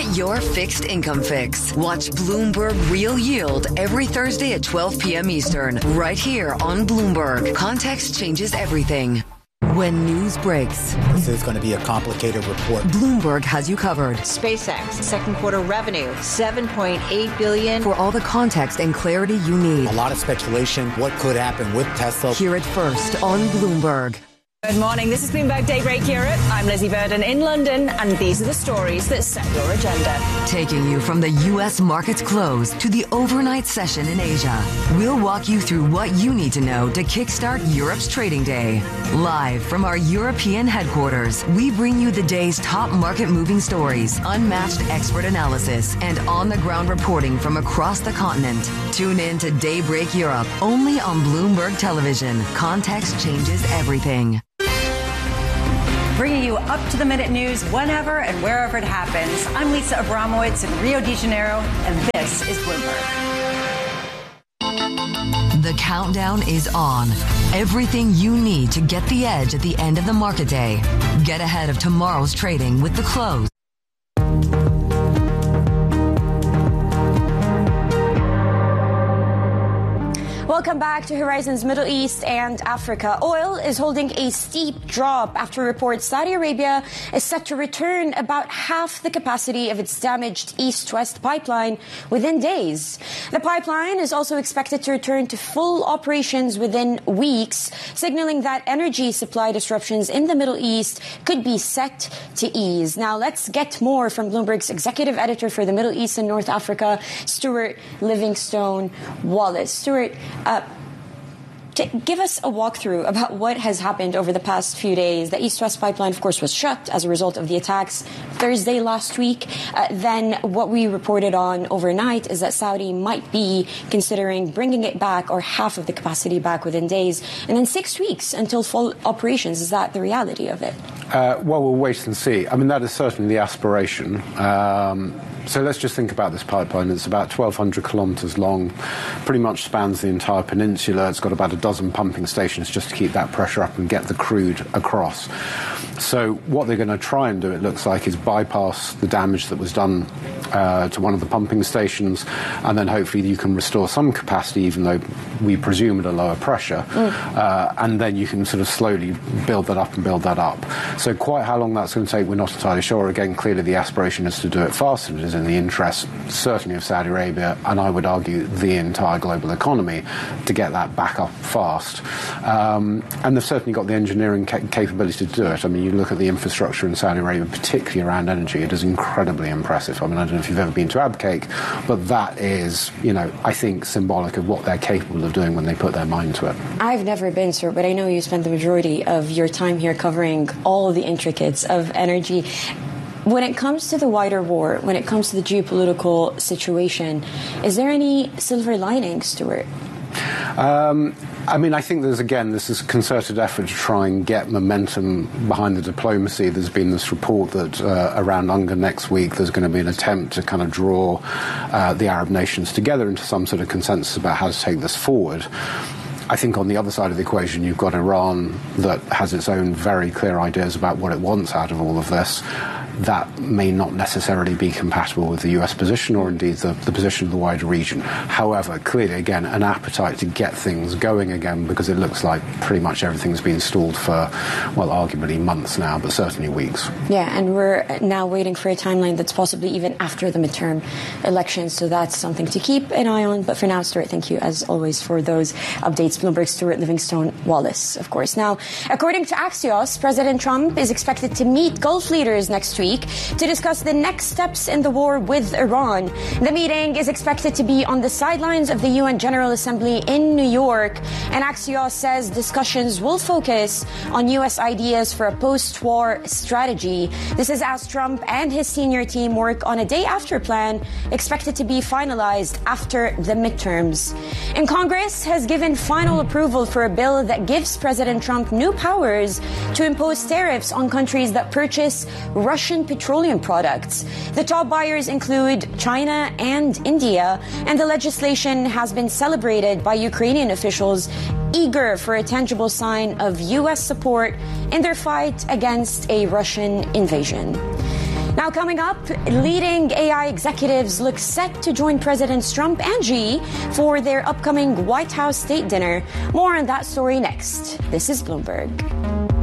Get your fixed income fix. Watch Bloomberg Real Yield every Thursday at 12 p.m. Eastern, right here on Bloomberg. Context changes everything. When news breaks, this is going to be a complicated report. Bloomberg has you covered. SpaceX, second quarter revenue, $7.8 billion. For all the context and clarity you need. A lot of speculation, what could happen with Tesla. Hear it first on Bloomberg. Good morning. This is Bloomberg Daybreak Europe. I'm Lizzie Burden in London, and these are the stories that set your agenda. Taking you from the U.S. market's close to the overnight session in Asia, we'll walk you through what you need to know to kickstart Europe's trading day. Live from our European headquarters, we bring you the day's top market-moving stories, unmatched expert analysis, and on-the-ground reporting from across the continent. Tune in to Daybreak Europe, only on Bloomberg Television. Context changes everything. Bringing you up-to-the-minute news whenever and wherever it happens. I'm Lisa Abramowitz in Rio de Janeiro, and this is Bloomberg. The countdown is on. Everything you need to get the edge at the end of the market day. Get ahead of tomorrow's trading with the close. Welcome back to Horizons Middle East and Africa. Oil is holding a steep drop after reports Saudi Arabia is set to return about half the capacity of its damaged East-West pipeline within days. The pipeline is also expected to return to full operations within weeks, signaling that energy supply disruptions in the Middle East could be set to ease. Now, let's get more from Bloomberg's executive editor for the Middle East and North Africa, Stuart Livingstone Wallace. Stuart, give us a walkthrough about what has happened over the past few days. The East-West pipeline, of course, was shut as a result of the attacks Thursday last week. Then what we reported on overnight is that Saudi might be considering bringing it back, or half of the capacity back, within days. And then 6 weeks until full operations. Is that the reality of it? Well, we'll wait and see. I mean, that is certainly the aspiration. So let's just think about this pipeline. It's about 1,200 kilometres long, pretty much spans the entire peninsula. It's got about a dozen pumping stations just to keep that pressure up and get the crude across. So what they're going to try and do, it looks like, is bypass the damage that was done to one of the pumping stations, and then hopefully you can restore some capacity, even though we presume at a lower pressure, and then you can sort of slowly build that up and build that up. So quite how long that's going to take, we're not entirely sure. Again, clearly the aspiration is to do it faster. It is in the interest, certainly of Saudi Arabia, and I would argue the entire global economy, to get that back up fast. And they've certainly got the engineering capability to do it. I mean, you look at the infrastructure in Saudi Arabia, particularly around energy, it is incredibly impressive. I mean, I don't know if you've ever been to Abqaiq, but that is, you know, I think symbolic of what they're capable of doing when they put their mind to it. I've never been, sir, but I know you spend the majority of your time here covering all the intricacies of energy. When it comes to the wider war, when it comes to the geopolitical situation, is there any silver lining, Stuart? I mean, I think there's, again, this is a concerted effort to try and get momentum behind the diplomacy. There's been this report that around UNGA next week there's going to be an attempt to kind of draw the Arab nations together into some sort of consensus about how to take this forward. I think on the other side of the equation, you've got Iran that has its own very clear ideas about what it wants out of all of this. That may not necessarily be compatible with the US position, or indeed the position of the wider region. However, clearly, again, an appetite to get things going again, because it looks like pretty much everything's been stalled for, well, arguably months now, but certainly weeks. Yeah, and we're now waiting for a timeline that's possibly even after the midterm elections, so that's something to keep an eye on. But for now, Stuart, thank you, as always, for those updates. Bloomberg's Stuart Livingstone Wallace, of course. Now, according to Axios, President Trump is expected to meet Gulf leaders next week to discuss the next steps in the war with Iran. The meeting is expected to be on the sidelines of the UN General Assembly in New York, and Axios says discussions will focus on U.S. ideas for a post-war strategy. This is as Trump and his senior team work on a day-after plan expected to be finalized after the midterms. And Congress has given final approval for a bill that gives President Trump new powers to impose tariffs on countries that purchase Russian petroleum products. The top buyers include China and India, and the legislation has been celebrated by Ukrainian officials eager for a tangible sign of U.S. support in their fight against a Russian invasion. Now coming up, leading AI executives look set to join Presidents Trump and Xi for their upcoming White House state dinner. More on that story next. This is Bloomberg.